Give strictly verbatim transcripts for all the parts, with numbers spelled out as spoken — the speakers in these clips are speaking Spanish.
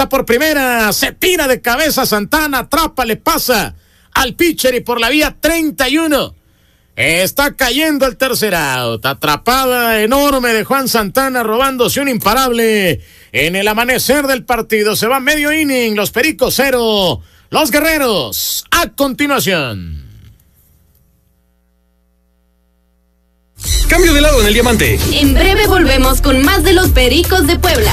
por primera, se tira de cabeza Santana, atrapa, le pasa al pitcher y por la vía treinta y uno. Está cayendo el tercer out. Atrapada enorme de Juan Santana, robándose un imparable en el amanecer del partido. Se va medio inning, los Pericos cero, los Guerreros a continuación. Cambio de lado en el diamante. En breve volvemos con más de los Pericos de Puebla.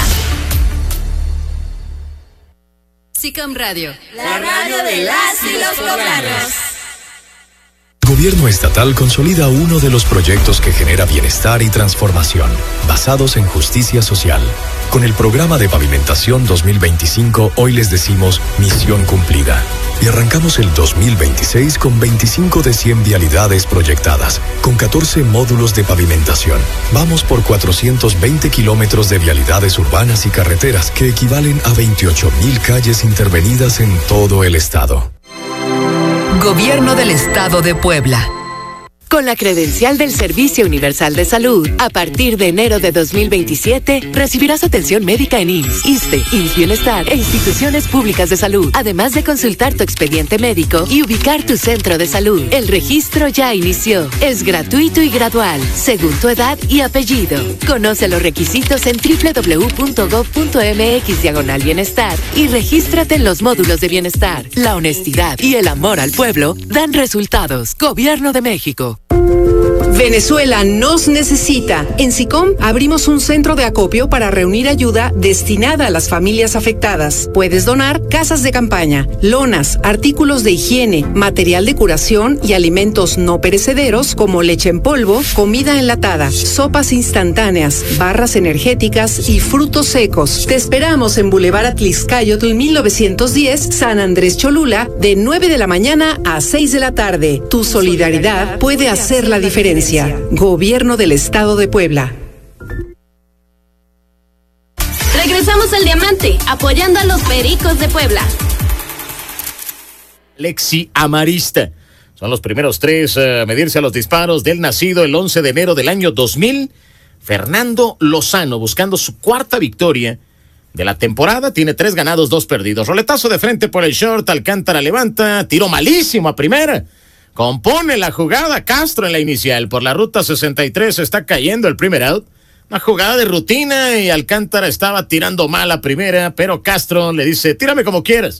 SICAM Radio, la radio de las y los poblanos. Gobierno estatal consolida uno de los proyectos que genera bienestar y transformación, basados en justicia social. Con el programa de pavimentación dos mil veinticinco, hoy les decimos misión cumplida. Y arrancamos el dos mil veintiséis con veinticinco de cien vialidades proyectadas, con catorce módulos de pavimentación. Vamos por cuatrocientos veinte kilómetros de vialidades urbanas y carreteras, que equivalen a veintiocho mil calles intervenidas en todo el estado. Gobierno del Estado de Puebla. Con la credencial del Servicio Universal de Salud, a partir de enero de dos mil veintisiete, recibirás atención médica en I M S S, ISSSTE, I M S S Bienestar e instituciones públicas de salud, además de consultar tu expediente médico y ubicar tu centro de salud. El registro ya inició. Es gratuito y gradual, según tu edad y apellido. Conoce los requisitos en doble u doble u doble u punto gob punto eme equis diagonal bienestar y regístrate en los módulos de bienestar. La honestidad y el amor al pueblo dan resultados. Gobierno de México. Venezuela nos necesita. En SICOM abrimos un centro de acopio para reunir ayuda destinada a las familias afectadas. Puedes donar casas de campaña, lonas, artículos de higiene, material de curación y alimentos no perecederos como leche en polvo, comida enlatada, sopas instantáneas, barras energéticas y frutos secos. Te esperamos en Boulevard Atlixcáyotl mil novecientos diez, San Andrés Cholula, de nueve de la mañana a seis de la tarde. Tu solidaridad puede hacer la diferencia. Gobierno del Estado de Puebla. Regresamos al diamante, apoyando a los Pericos de Puebla. Alexi Amarista. Son los primeros tres a uh, medirse a los disparos del nacido el once de enero del año dos mil. Fernando Lozano, buscando su cuarta victoria de la temporada. Tiene tres ganados, dos perdidos. Roletazo de frente por el short. Alcántara levanta. Tiro malísimo a primera. Compone la jugada Castro en la inicial. Por la ruta sesenta y tres está cayendo el primer out. Una jugada de rutina y Alcántara estaba tirando mal a primera, pero Castro le dice, tírame como quieras.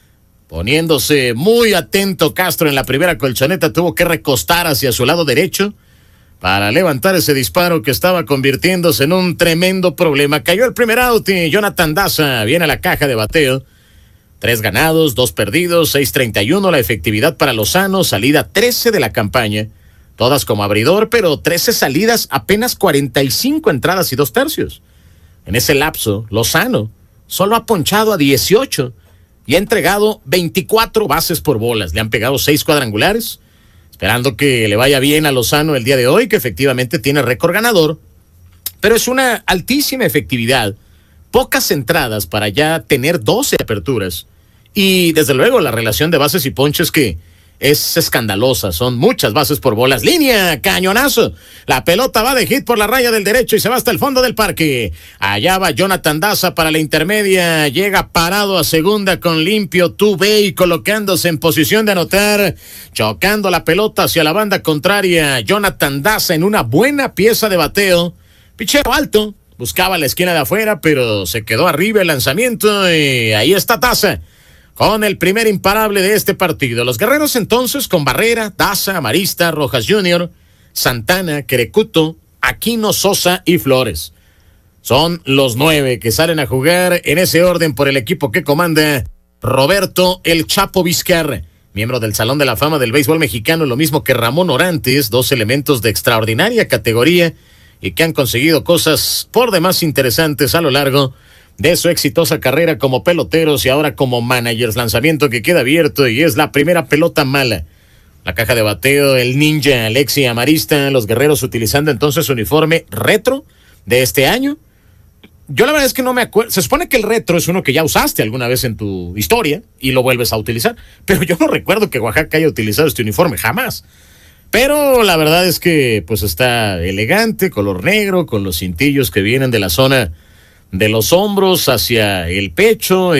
Poniéndose muy atento Castro en la primera colchoneta, tuvo que recostar hacia su lado derecho para levantar ese disparo que estaba convirtiéndose en un tremendo problema. Cayó el primer out y Jonathan Daza viene a la caja de bateo. Tres ganados, dos perdidos, seis treinta y uno la efectividad para Lozano, salida trece de la campaña, todas como abridor, pero trece salidas, apenas cuarenta y cinco entradas y dos tercios. En ese lapso, Lozano solo ha ponchado a dieciocho y ha entregado veinticuatro bases por bolas. Le han pegado seis cuadrangulares, esperando que le vaya bien a Lozano el día de hoy, que efectivamente tiene récord ganador, pero es una altísima efectividad, pocas entradas para ya tener doce aperturas. Y desde luego la relación de bases y ponches que es escandalosa, son muchas bases por bolas. Línea, cañonazo, la pelota va de hit por la raya del derecho y se va hasta el fondo del parque. Allá va Jonathan Daza para la intermedia, llega parado a segunda con limpio two-way y colocándose en posición de anotar, chocando la pelota hacia la banda contraria. Jonathan Daza en una buena pieza de bateo, picheo alto, buscaba la esquina de afuera, pero se quedó arriba el lanzamiento y ahí está Daza con el primer imparable de este partido. Los Guerreros entonces con Barrera, Daza, Amarista, Rojas junior, Santana, Querecuto, Aquino, Sosa y Flores. Son los nueve que salen a jugar en ese orden por el equipo que comanda Roberto El Chapo Vizcarra, miembro del Salón de la Fama del Béisbol Mexicano, lo mismo que Ramón Orantes, dos elementos de extraordinaria categoría y que han conseguido cosas por demás interesantes a lo largo de su exitosa carrera como peloteros y ahora como managers. Lanzamiento que queda abierto y es la primera pelota mala. La caja de bateo, el ninja Alexi Amarista, los Guerreros utilizando entonces su uniforme retro de este año. Yo la verdad es que no me acuerdo. Se supone que el retro es uno que ya usaste alguna vez en tu historia y lo vuelves a utilizar, pero yo no recuerdo que Oaxaca haya utilizado este uniforme, jamás. Pero la verdad es que pues está elegante, color negro, con los cintillos que vienen de la zona de los hombros hacia el pecho